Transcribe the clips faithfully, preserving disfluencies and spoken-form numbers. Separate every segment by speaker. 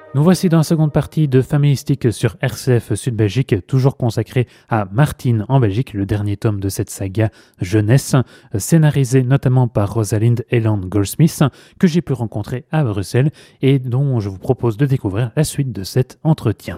Speaker 1: Nous voici dans la seconde partie de Familistique sur R C F Sud Belgique, toujours consacrée à Martine en Belgique, le dernier tome de cette saga jeunesse, scénarisé notamment par Rosalind Eland Goldsmith, que j'ai pu rencontrer à Bruxelles et dont je vous propose de découvrir la suite de cet entretien.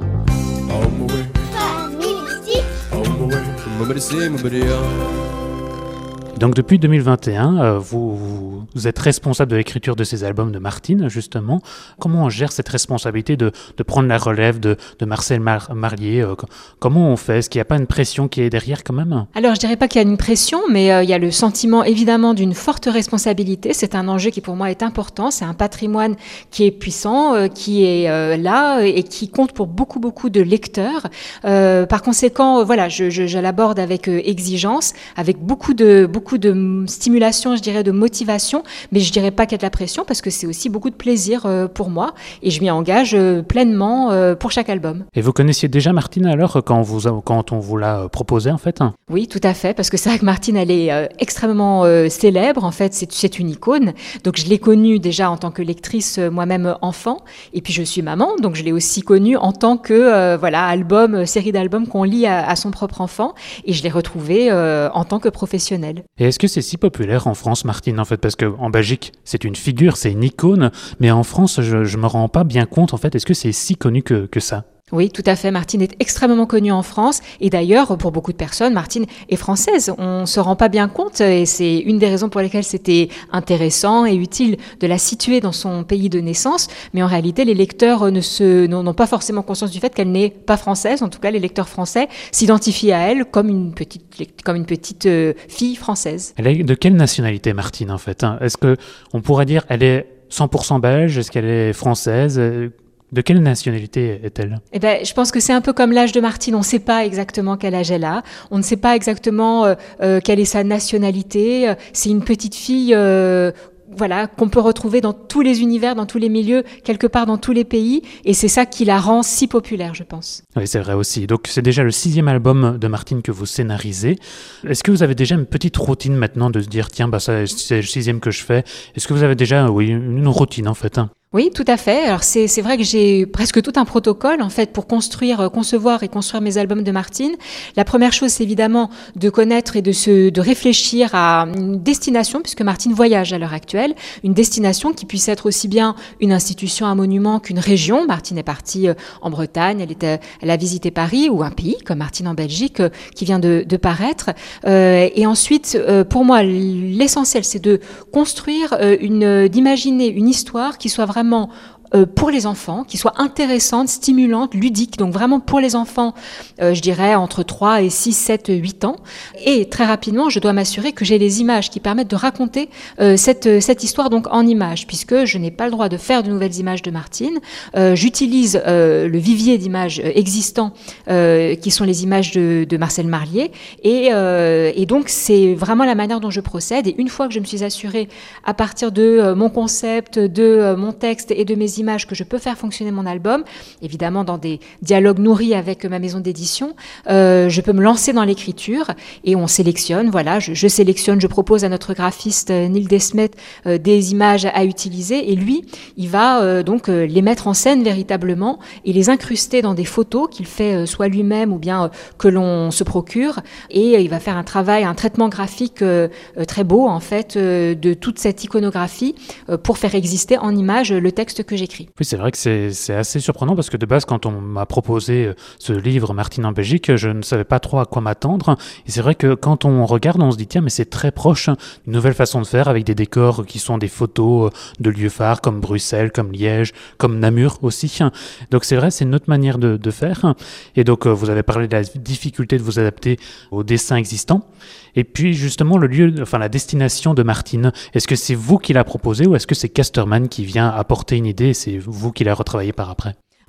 Speaker 1: Donc depuis deux mille vingt et un, euh, vous, vous, vous êtes responsable de l'écriture de ces albums de Martine, justement. Comment on gère cette responsabilité de, de prendre la relève de, de Marcel Mar- Marlier euh, Comment on fait? Est-ce qu'il n'y a pas une pression qui est derrière quand même?
Speaker 2: Alors je dirais pas qu'il y a une pression, mais euh, il y a le sentiment évidemment d'une forte responsabilité. C'est un enjeu qui pour moi est important. C'est un patrimoine qui est puissant, euh, qui est euh, là et qui compte pour beaucoup beaucoup de lecteurs. Euh, par conséquent, euh, voilà, je, je, je l'aborde avec euh, exigence, avec beaucoup de beaucoup de stimulation, je dirais, de motivation, mais je dirais pas qu'il y a de la pression parce que c'est aussi beaucoup de plaisir euh, pour moi et je m'y engage euh, pleinement euh, pour chaque album.
Speaker 1: Et vous connaissiez déjà Martine alors quand, vous, quand on vous l'a proposé en fait?
Speaker 2: Oui, tout à fait, parce que c'est vrai que Martine, elle est euh, extrêmement euh, célèbre, en fait, c'est, c'est une icône, donc je l'ai connue déjà en tant que lectrice euh, moi-même enfant, et puis je suis maman, donc je l'ai aussi connue en tant que, euh, voilà, album, euh, série d'albums qu'on lit à, à son propre enfant, et je l'ai retrouvée euh, en tant que professionnelle.
Speaker 1: Et est-ce que c'est si populaire en France, Martine, en fait? Parce qu'en Belgique, c'est une figure, c'est une icône, mais en France, je ne me rends pas bien compte, en fait. Est-ce que c'est si connu que, que ça?
Speaker 2: Oui, tout à fait. Martine est extrêmement connue en France. Et d'ailleurs, pour beaucoup de personnes, Martine est française. On ne se rend pas bien compte. Et c'est une des raisons pour lesquelles c'était intéressant et utile de la situer dans son pays de naissance. Mais en réalité, les lecteurs ne se, n'ont pas forcément conscience du fait qu'elle n'est pas française. En tout cas, les lecteurs français s'identifient à elle comme une petite, comme une petite euh, fille française.
Speaker 1: Elle est de quelle nationalité, Martine, en fait? Est-ce qu'on pourrait dire qu'elle est cent pour cent belge? Est-ce qu'elle est française? De quelle nationalité est-elle?
Speaker 2: Eh ben, je pense que c'est un peu comme l'âge de Martine. On ne sait pas exactement quel âge elle a. On ne sait pas exactement euh, euh, quelle est sa nationalité. C'est une petite fille, euh, voilà, qu'on peut retrouver dans tous les univers, dans tous les milieux, quelque part dans tous les pays. Et c'est ça qui la rend si populaire, je pense.
Speaker 1: Oui, c'est vrai aussi. Donc, c'est déjà le sixième album de Martine que vous scénarisez. Est-ce que vous avez déjà une petite routine maintenant de se dire, tiens, bah, ça, c'est le sixième que je fais? Est-ce que vous avez déjà, oui, une routine en fait, hein?
Speaker 2: Oui, tout à fait. Alors c'est c'est vrai que j'ai presque tout un protocole en fait pour construire, euh, concevoir et construire mes albums de Martine. La première chose, c'est évidemment de connaître et de se de réfléchir à une destination, puisque Martine voyage à l'heure actuelle, une destination qui puisse être aussi bien une institution, un monument qu'une région. Martine est partie euh, en Bretagne, elle était, elle a visité Paris, ou un pays comme Martine en Belgique euh, qui vient de, de paraître. Euh, et ensuite, euh, pour moi, l'essentiel, c'est de construire euh, une, d'imaginer une histoire qui soit vraiment Euh, pour les enfants, qui soit intéressante, stimulante, ludique, donc vraiment pour les enfants, euh, je dirais entre trois et six, sept, huit ans. Et très rapidement, je dois m'assurer que j'ai les images qui permettent de raconter euh, cette, cette histoire donc en images, puisque je n'ai pas le droit de faire de nouvelles images de Martine. Euh, j'utilise euh, le vivier d'images existants, euh, qui sont les images de, de Marcel Marlier, et, euh, et donc c'est vraiment la manière dont je procède. Et une fois que je me suis assurée, à partir de euh, mon concept, de euh, mon texte et de mes images, images que je peux faire fonctionner mon album, évidemment dans des dialogues nourris avec ma maison d'édition, euh, je peux me lancer dans l'écriture et on sélectionne, voilà, je, je sélectionne, je propose à notre graphiste euh, Neil Desmet euh, des images à utiliser et lui, il va euh, donc euh, les mettre en scène véritablement et les incruster dans des photos qu'il fait euh, soit lui-même ou bien euh, que l'on se procure et euh, il va faire un travail, un traitement graphique euh, euh, très beau en fait euh, de toute cette iconographie euh, pour faire exister en images le texte que j'écris.
Speaker 1: Oui, c'est vrai que c'est, c'est assez surprenant parce que de base, quand on m'a proposé ce livre Martine en Belgique, je ne savais pas trop à quoi m'attendre. Et c'est vrai que quand on regarde, on se dit, tiens, mais c'est très proche d'une nouvelle façon de faire avec des décors qui sont des photos de lieux phares comme Bruxelles, comme Liège, comme Namur aussi. Donc c'est vrai, c'est une autre manière de, de faire. Et donc, vous avez parlé de la difficulté de vous adapter aux dessins existants. Et puis justement, le lieu, enfin la destination de Martine, est-ce que c'est vous qui l'a proposé ou est-ce que c'est Casterman qui vient apporter une idée et c'est vous qui la retravaillez par après?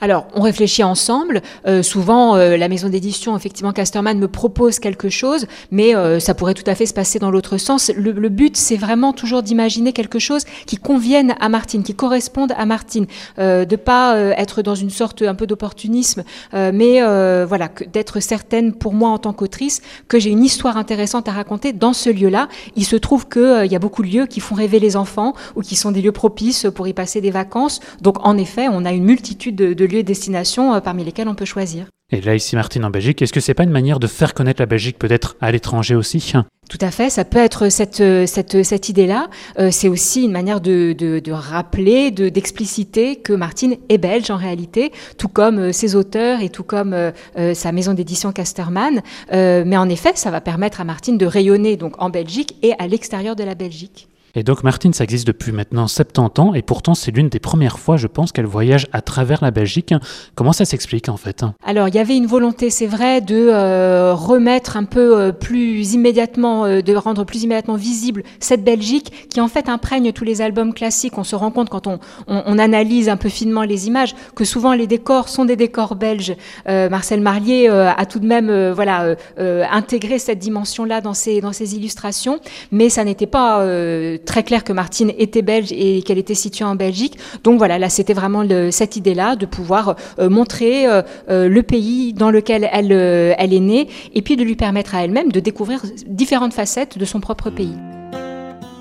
Speaker 2: Alors, on réfléchit ensemble. Euh, souvent, euh, la maison d'édition, effectivement, Casterman me propose quelque chose, mais euh, ça pourrait tout à fait se passer dans l'autre sens. Le, le but, c'est vraiment toujours d'imaginer quelque chose qui convienne à Martine, qui corresponde à Martine, euh, de pas euh, être dans une sorte un peu d'opportunisme, euh, mais euh, voilà, que, d'être certaine pour moi en tant qu'autrice que j'ai une histoire intéressante à raconter dans ce lieu-là. Il se trouve qu'il euh, y a beaucoup de lieux qui font rêver les enfants ou qui sont des lieux propices pour y passer des vacances. Donc, en effet, on a une multitude de, de lieux et destinations euh, parmi lesquels on peut choisir.
Speaker 1: Et là, ici, Martine, en Belgique, est-ce que c'est pas une manière de faire connaître la Belgique peut-être à l'étranger aussi ?
Speaker 2: Tout à fait, ça peut être cette, cette, cette idée-là. Euh, c'est aussi une manière de, de, de rappeler, de, d'expliciter que Martine est belge en réalité, tout comme euh, ses auteurs et tout comme euh, euh, sa maison d'édition Casterman. Euh, mais en effet, ça va permettre à Martine de rayonner donc en Belgique et à l'extérieur de la Belgique.
Speaker 1: Et donc Martine, ça existe depuis maintenant soixante-dix ans, et pourtant c'est l'une des premières fois, je pense, qu'elle voyage à travers la Belgique. Comment ça s'explique en fait ?
Speaker 2: Alors il y avait une volonté, c'est vrai, de euh, remettre un peu euh, plus immédiatement, euh, de rendre plus immédiatement visible cette Belgique qui en fait imprègne tous les albums classiques. On se rend compte quand on, on, on analyse un peu finement les images que souvent les décors sont des décors belges. Euh, Marcel Marlier euh, a tout de même euh, voilà, euh, euh, intégré cette dimension-là dans ses, dans ses illustrations, mais ça n'était pas... Euh, très clair que Martine était belge et qu'elle était située en Belgique. Donc voilà, là c'était vraiment le, cette idée-là de pouvoir euh, montrer euh, euh, le pays dans lequel elle, euh, elle est née et puis de lui permettre à elle-même de découvrir différentes facettes de son propre pays.